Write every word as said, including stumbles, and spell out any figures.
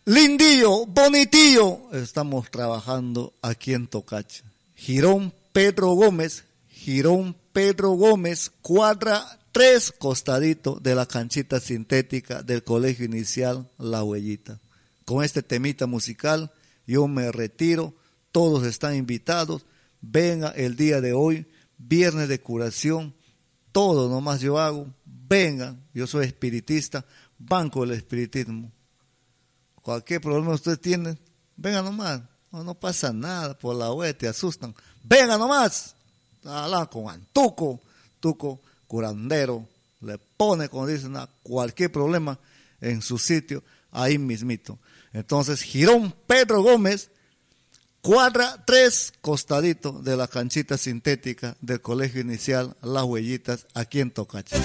lindillo, bonitillo, estamos trabajando aquí en Tocacha. Girón Pedro Gómez, Girón Pedro Gómez, cuadra tres costadito de la canchita sintética del Colegio Inicial La Huellita. Con este temita musical yo me retiro, todos están invitados, venga el día de hoy, viernes de curación, todo nomás yo hago, vengan, yo soy espiritista, banco del espiritismo. Cualquier problema ustedes tienen, vengan nomás, no, no pasa nada, por la web te asustan, vengan nomás, hablan con Antuco, Tuco, curandero, le pone, como dicen, a cualquier problema en su sitio, ahí mismito. Entonces, Girón Pedro Gómez, cuadra tres costadito de la canchita sintética del Colegio Inicial Las Huellitas, aquí en Tocacha.